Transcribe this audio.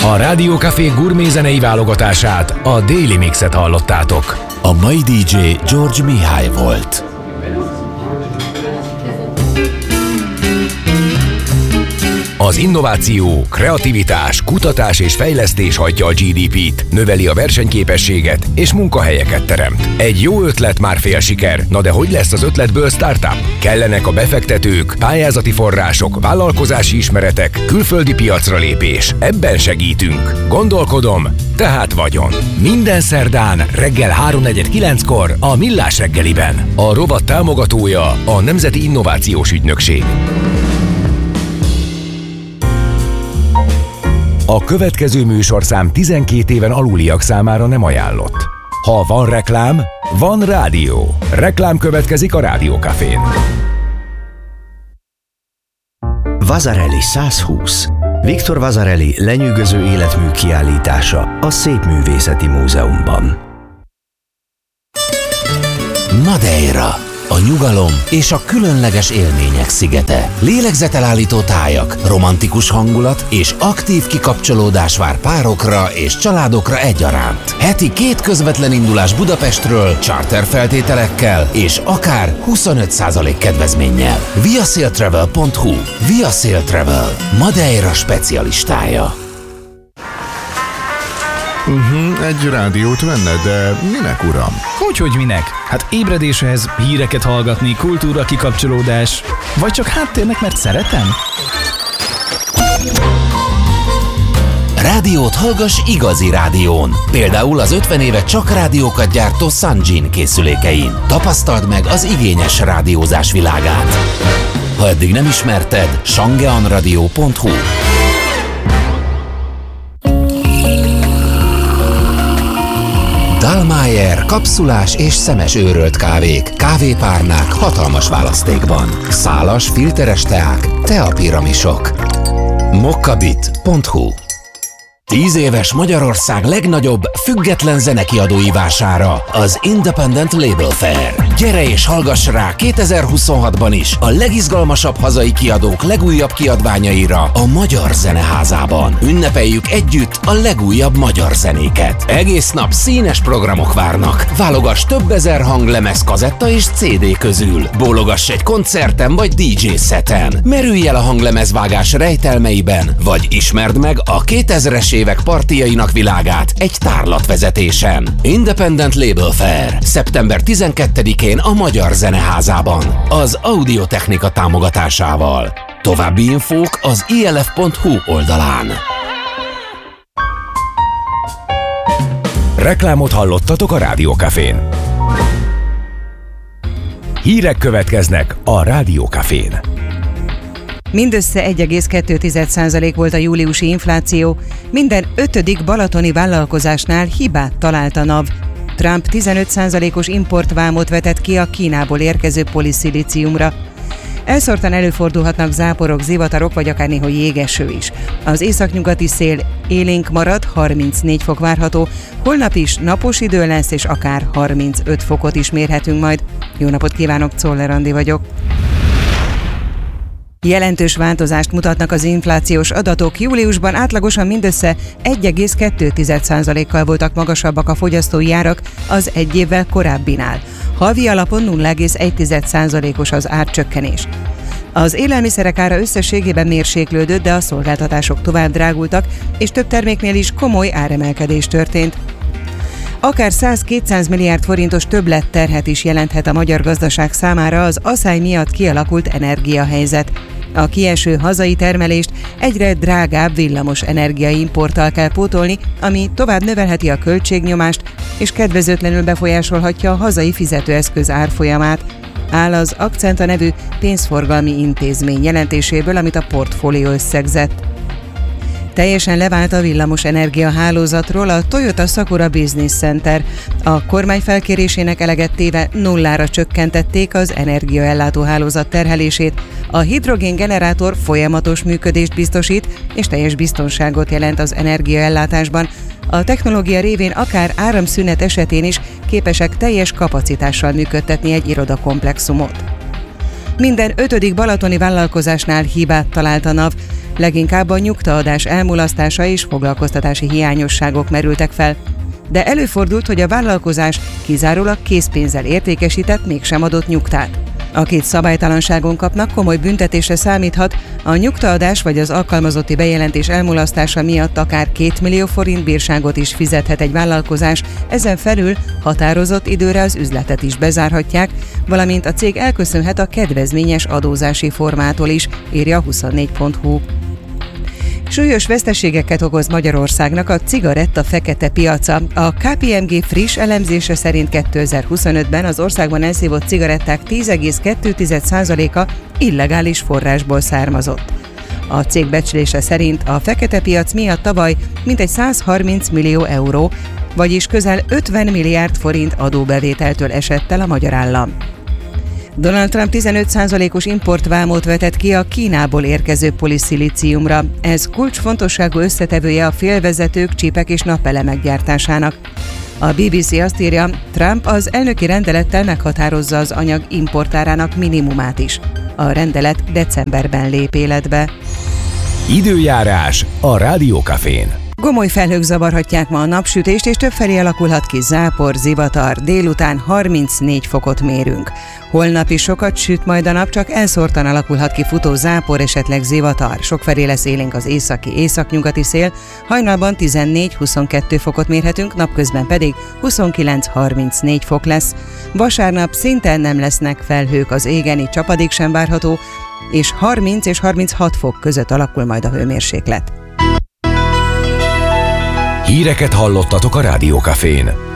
A Rádió Café gurmézenei válogatását, a Daily Mixet hallottátok. A mai DJ George Mihály volt. Az innováció, kreativitás, kutatás és fejlesztés hajtja a GDP-t, növeli a versenyképességet és munkahelyeket teremt. Egy jó ötlet már fél siker, na de hogy lesz az ötletből startup? Kellenek a befektetők, pályázati források, vállalkozási ismeretek, külföldi piacra lépés. Ebben segítünk. Gondolkodom, tehát vagyon. Minden szerdán reggel 3:49-kor a Millás reggeliben. A rovat támogatója a Nemzeti Innovációs Ügynökség. A következő műsorszám 12 éven aluliak számára nem ajánlott. Ha van reklám, van rádió. Reklám következik a Rádió Cafén. Vasarely 120. Viktor Vasarely lenyűgöző életmű kiállítása a Szépművészeti Múzeumban. Madeira. A nyugalom és a különleges élmények szigete. Lélegzetelállító tájak, romantikus hangulat és aktív kikapcsolódás vár párokra és családokra egyaránt. Heti 2 közvetlen indulás Budapestről, charter feltételekkel és akár 25% kedvezménnyel. viasailtravel.hu. Viasail Travel. Madeira specialistája. Egy rádiót venne, de minek, uram? Hogy minek? Hát ébredéshez, híreket hallgatni, kultúra kikapcsolódás, vagy csak háttérnek, mert szeretem? Rádiót hallgass igazi rádión. Például az 50 éve csak rádiókat gyártó Sanjin készülékein. Tapasztald meg az igényes rádiózás világát. Ha eddig nem ismerted, shangeanradio.hu. Dallmayr kapszulás és szemes őrölt kávék, kávépárnák hatalmas választékban. Szálas, filteres teák, teapiramisok. mokkabit.hu. 10 éves Magyarország legnagyobb független zenekiadói vására, az Independent Label Fair. Gyere és hallgass rá 2026-ban is a legizgalmasabb hazai kiadók legújabb kiadványaira a Magyar Zeneházában. Ünnepeljük együtt a legújabb magyar zenéket. Egész nap színes programok várnak. Válogass több ezer hanglemez, kazetta és CD közül. Bólogass egy koncerten vagy DJ szeten. Merülj el a hanglemezvágás rejtelmeiben, vagy ismerd meg a 2000-es évek partijainak világát egy tárlatvezetésen. Independent Label Fair. Szeptember 12-én a Magyar Zeneházában. Az Audiotechnika támogatásával. További infók az ilf.hu oldalán. Reklámot hallottatok a Rádió Cafén. Hírek következnek a Rádió Cafén. Mindössze 1,2% volt a júliusi infláció, minden 5. balatoni vállalkozásnál hibát talált a NAV. Trump 15%-os importvámot vetett ki a Kínából érkező poliszilíciumra. Elszórtan előfordulhatnak záporok, zivatarok vagy akár néha jégeső is. Az északnyugati szél élénk marad, 34 fok várható, holnap is napos idő lesz és akár 35 fokot is mérhetünk majd. Jó napot kívánok, Czoller Andi vagyok. Jelentős változást mutatnak az inflációs adatok. Júliusban átlagosan mindössze 1,2%-kal voltak magasabbak a fogyasztói árak az egy évvel korábbinál. Havi alapon 0,1%-os az árcsökkenés. Az élelmiszerek ára összességében mérséklődött, de a szolgáltatások tovább drágultak, és több terméknél is komoly áremelkedés történt. Akár 100-200 milliárd forintos többletterhet is jelenthet a magyar gazdaság számára az asszály miatt kialakult energiahelyzet. A kieső hazai termelést egyre drágább villamos energiaimporttal kell pótolni, ami tovább növelheti a költségnyomást és kedvezőtlenül befolyásolhatja a hazai fizetőeszköz árfolyamát, áll az Akcenta nevű pénzforgalmi intézmény jelentéséből, amit a Portfolio összegzett. Teljesen levált a villamos energia hálózatról a Toyota Sakura Business Center. A kormány felkérésének eleget téve nullára csökkentették az energiaellátó hálózat terhelését. A hidrogéngenerátor folyamatos működést biztosít és teljes biztonságot jelent az energiaellátásban. A technológia révén akár áramszünet esetén is képesek teljes kapacitással működtetni egy irodakomplexumot. Minden 5. balatoni vállalkozásnál hibát talált a NAV. Leginkább a nyugtaadás elmulasztása és foglalkoztatási hiányosságok merültek fel. De előfordult, hogy a vállalkozás kizárólag készpénzzel értékesített, mégsem adott nyugtát. Akit szabálytalanságon kapnak, komoly büntetésre számíthat, a nyugtaadás vagy az alkalmazotti bejelentés elmulasztása miatt akár 2 millió forint bírságot is fizethet egy vállalkozás, ezen felül határozott időre az üzletet is bezárhatják, valamint a cég elköszönhet a kedvezményes adózási formától is, írja a 24.hu. Súlyos veszteségeket okoz Magyarországnak a cigaretta fekete piaca. A KPMG friss elemzése szerint 2025-ben az országban elszívott cigaretták 10,2%-a illegális forrásból származott. A cég becslése szerint a fekete piac miatt tavaly mintegy 130 millió euró, vagyis közel 50 milliárd forint adóbevételtől esett el a magyar állam. Donald Trump 15%-os importvámot vetett ki a Kínából érkező poliszilíciumra. Ez kulcsfontosságú összetevője a félvezetők, csípek és napelemek gyártásának. A BBC azt írja, Trump az elnöki rendelettel meghatározza az anyag importárának minimumát is. A rendelet decemberben lép életbe. Időjárás a Rádiókafén. Gomoly felhők zavarhatják ma a napsütést, és többfelé alakulhat ki zápor, zivatar. Délután 34 fokot mérünk. Holnap is sokat süt majd a nap, csak elszórtan alakulhat ki futó zápor, esetleg zivatar. Sokfelé lesz élénk az északi-északnyugati szél, hajnalban 14-22 fokot mérhetünk, napközben pedig 29-34 fok lesz. Vasárnap szinte nem lesznek felhők az égen, így csapadék sem várható, és 30 és 36 fok között alakul majd a hőmérséklet. Híreket hallottatok a Rádiókafén.